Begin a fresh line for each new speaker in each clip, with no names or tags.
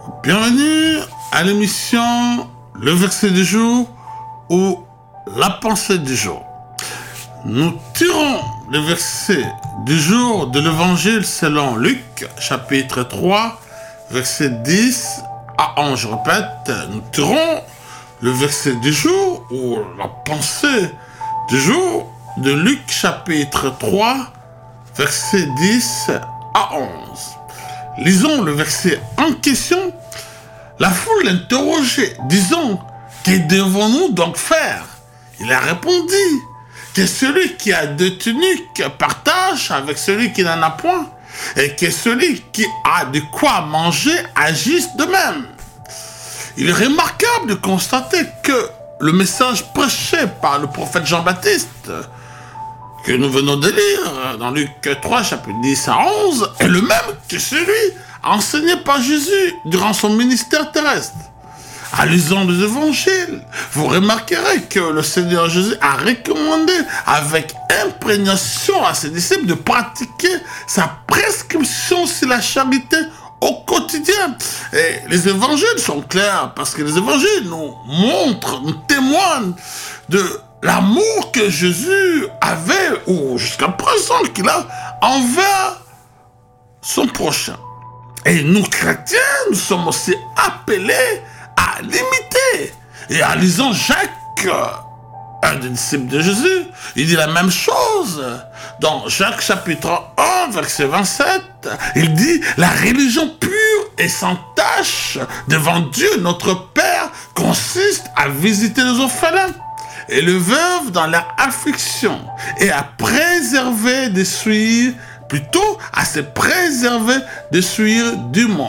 Bienvenue à l'émission Le verset du jour ou la pensée du jour. Nous tirons le verset du jour de l'évangile selon Luc, chapitre 3, verset 10 à 11. Je répète, nous tirons le verset du jour ou la pensée du jour de Luc, chapitre 3, verset 10 à 11. Lisons le verset en question. La foule l'interrogeait, disant, que devons-nous donc faire? Il a répondu, que celui qui a deux tuniques partage avec celui qui n'en a point, et que celui qui a de quoi manger agisse de même. Il est remarquable de constater que le message prêché par le prophète Jean-Baptiste, que nous venons de lire dans Luc 3, chapitre 10 à 11, est le même que celui enseigné par Jésus durant son ministère terrestre. En lisant les évangiles, vous remarquerez que le Seigneur Jésus a recommandé avec imprégnation à ses disciples de pratiquer sa prescription sur la charité au quotidien. Et les évangiles sont clairs parce que les évangiles nous montrent, nous témoignent de l'amour que Jésus avait, ou jusqu'à présent qu'il a, envers son prochain. Et nous, chrétiens, nous sommes aussi appelés à l'imiter. Et en lisant Jacques, un des disciples de Jésus, il dit la même chose. Dans Jacques chapitre 1, verset 27, il dit « La religion pure et sans tache devant Dieu, notre Père, consiste à visiter les orphelins et les veuves dans leur affliction et à préserver des souillures, plutôt à se préserver des souillures du monde. »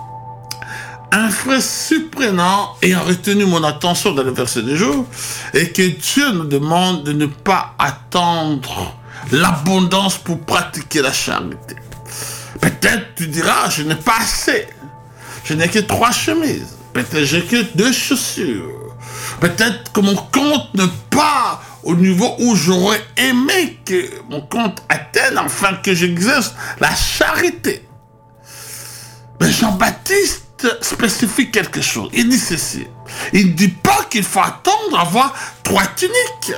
Un frère surprenant ayant retenu mon attention dans le verset du jour et que Dieu nous demande de ne pas attendre l'abondance pour pratiquer la charité. Peut-être tu diras, je n'ai pas assez. Je n'ai que 3 chemises. Peut-être j'ai que 2 chaussures. Peut-être que mon compte n'est pas au niveau où j'aurais aimé que mon compte atteigne afin que j'exerce la charité. Mais Jean-Baptiste spécifie quelque chose. Il dit ceci. Il ne dit pas qu'il faut attendre avoir 3 tuniques,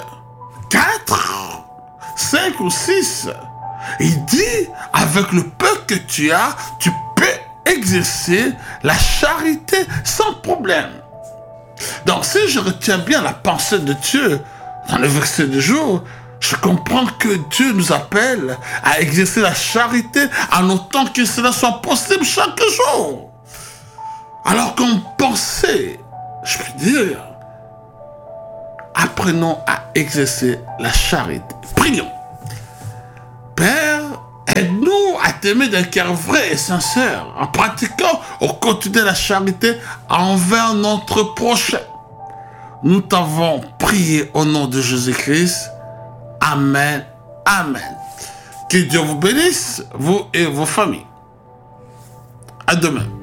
4, 5 ou 6. Il dit, avec le peu que tu as, tu peux exercer la charité sans problème. Donc, si je retiens bien la pensée de Dieu dans le verset du jour, je comprends que Dieu nous appelle à exercer la charité en autant que cela soit possible chaque jour. Alors qu'on pensait, je peux dire, apprenons à exercer la charité. Prions. Père, aide-nous à t'aimer d'un cœur vrai et sincère, en pratiquant au quotidien la charité envers notre prochain. Nous t'avons prié au nom de Jésus-Christ. Amen. Amen. Que Dieu vous bénisse, vous et vos familles. À demain.